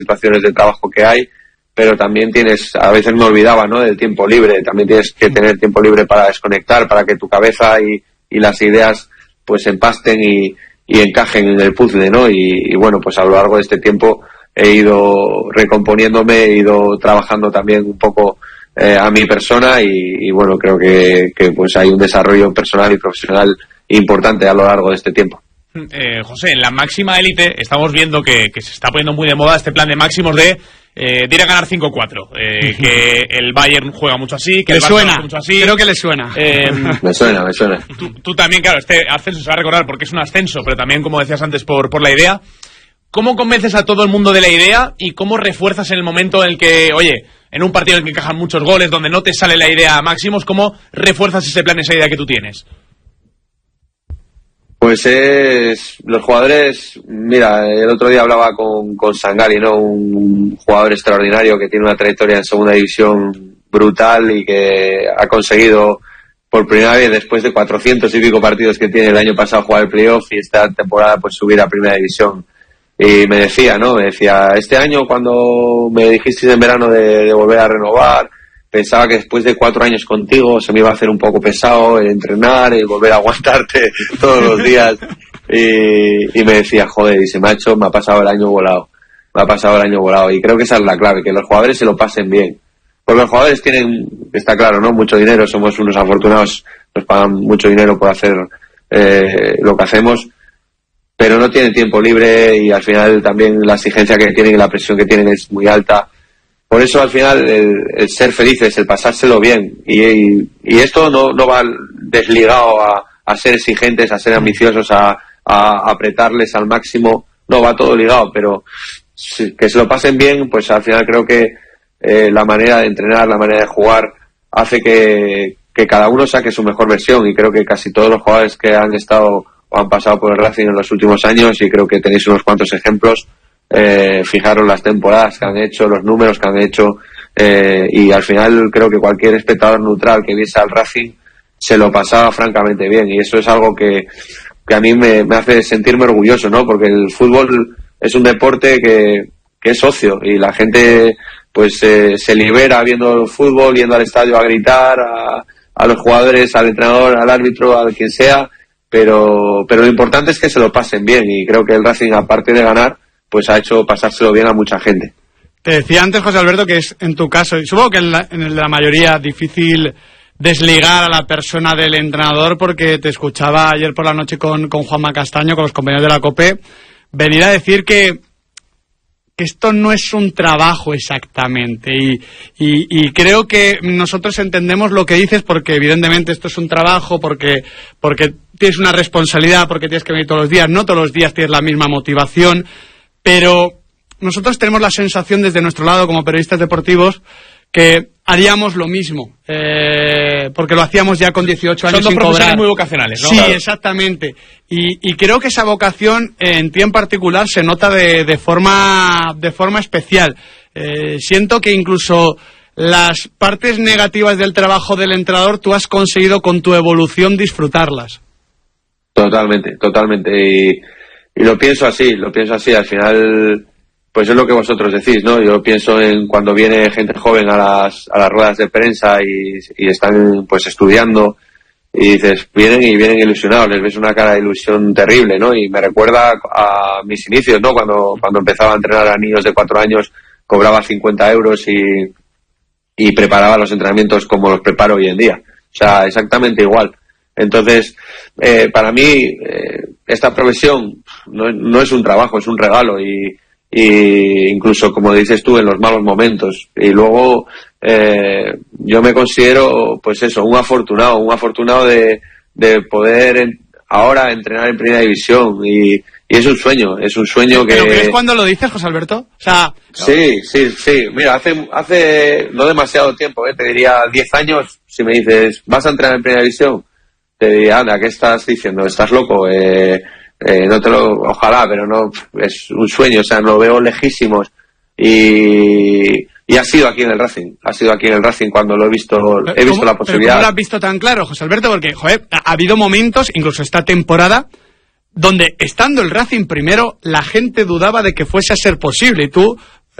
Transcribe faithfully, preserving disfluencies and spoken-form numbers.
situaciones de trabajo que hay, pero también tienes, a veces me olvidaba, ¿no?, del tiempo libre. También tienes que tener tiempo libre para desconectar, para que tu cabeza y, y las ideas pues empasten y, y encajen en el puzzle, ¿no? Y, y bueno, pues a lo largo de este tiempo he ido recomponiéndome, he ido trabajando también un poco eh, a mi persona y, y bueno, creo que, que pues hay un desarrollo personal y profesional importante a lo largo de este tiempo. Eh, José, en la máxima élite estamos viendo que, que se está poniendo muy de moda este plan de máximos de eh, de ir a ganar cinco cuatro, eh, que el Bayern juega mucho así, que le el Barça suena, juega mucho así. Creo que le suena. Eh, me suena, me suena. Tú, tú también, claro, este ascenso se va a recordar porque es un ascenso, pero también, como decías antes, por, por la idea. ¿Cómo convences a todo el mundo de la idea y cómo refuerzas en el momento en el que, oye, en un partido en el que encajan muchos goles, donde no te sale la idea a máximos, cómo refuerzas ese plan, esa idea que tú tienes? Pues es, los jugadores, mira, el otro día hablaba con, con Sangari, ¿no? Un jugador extraordinario que tiene una trayectoria en segunda división brutal y que ha conseguido por primera vez después de cuatrocientos y pico partidos que tiene el año pasado jugar el playoff y esta temporada pues subir a primera división. Y me decía, ¿no? Me decía, este año cuando me dijisteis en verano de, de volver a renovar, pensaba que después de cuatro años contigo se me iba a hacer un poco pesado el entrenar, el volver a aguantarte todos los días. Y, y me decía, joder, y se me ha hecho, me ha pasado el año volado. Me ha pasado el año volado. Y creo que esa es la clave, que los jugadores se lo pasen bien. Porque los jugadores tienen, está claro, ¿no?, mucho dinero, somos unos afortunados, nos pagan mucho dinero por hacer eh, lo que hacemos, pero no tienen tiempo libre y al final también la exigencia que tienen y la presión que tienen es muy alta. Por eso al final el, el ser felices, el pasárselo bien y, y, y esto no, no va desligado a, a ser exigentes, a ser ambiciosos, a, a apretarles al máximo, no, va todo ligado, pero que se lo pasen bien, pues al final creo que eh, la manera de entrenar, la manera de jugar hace que, que cada uno saque su mejor versión y creo que casi todos los jugadores que han estado o han pasado por el Racing en los últimos años, y creo que tenéis unos cuantos ejemplos, eh, fijaros las temporadas que han hecho, los números que han hecho, eh, y al final creo que cualquier espectador neutral que viese al Racing se lo pasaba francamente bien, y eso es algo que, que a mí me, me hace sentirme orgulloso, ¿no? Porque el fútbol es un deporte que, que es ocio, y la gente pues eh, se libera viendo el fútbol, yendo al estadio a gritar a, a los jugadores, al entrenador, al árbitro, a quien sea, pero pero lo importante es que se lo pasen bien, y creo que el Racing, aparte de ganar, pues ha hecho pasárselo bien a mucha gente. Te decía antes, José Alberto, que es en tu caso, y supongo que en, la, en el de la mayoría, difícil desligar a la persona del entrenador, porque te escuchaba ayer por la noche con, con Juanma Castaño, con los compañeros de la COPE, venir a decir que, que esto no es un trabajo exactamente, y, y, y creo que nosotros entendemos lo que dices, porque evidentemente esto es un trabajo, porque, porque tienes una responsabilidad, porque tienes que venir todos los días, no todos los días tienes la misma motivación, pero nosotros tenemos la sensación desde nuestro lado como periodistas deportivos que haríamos lo mismo, eh, porque lo hacíamos ya con dieciocho años sin cobrar. Son dos profesionales muy vocacionales, ¿no? Sí, claro. Exactamente. Y, y creo que esa vocación en ti en particular se nota de, de forma de forma especial. Eh, siento que incluso las partes negativas del trabajo del entrenador tú has conseguido con tu evolución disfrutarlas. Totalmente, totalmente. Y, y lo pienso así, lo pienso así. Al final, pues es lo que vosotros decís, ¿no? Yo pienso en cuando viene gente joven a las a las ruedas de prensa y, y están pues estudiando, y dices, vienen y vienen ilusionados, les ves una cara de ilusión terrible, ¿no? Y me recuerda a mis inicios, ¿no? Cuando cuando empezaba a entrenar a niños de cuatro años, cobraba cincuenta euros y, y preparaba los entrenamientos como los preparo hoy en día. O sea, exactamente igual. Entonces, eh, para mí, eh, esta profesión no, no es un trabajo, es un regalo, y y incluso, como dices tú, en los malos momentos. Y luego eh, yo me considero, pues eso, un afortunado, un afortunado de, de poder en, ahora entrenar en primera división, y, y es un sueño, es un sueño que... ¿Pero crees cuando lo dices, José Alberto? O sea... No. Sí, sí, sí. Mira, hace hace no demasiado tiempo, ¿eh? Te diría diez años, si me dices, ¿vas a entrenar en primera división? Te diría, anda, ¿qué estás diciendo? ¿Estás loco? Eh... Eh, no te lo, ojalá, pero no, es un sueño, o sea, lo veo lejísimos, y, y ha sido aquí en el Racing, ha sido aquí en el Racing cuando lo he visto, he visto la posibilidad. ¿Cómo lo has visto tan claro, José Alberto? Porque, joder, ha, ha habido momentos, incluso esta temporada, donde estando el Racing primero, la gente dudaba de que fuese a ser posible, y tú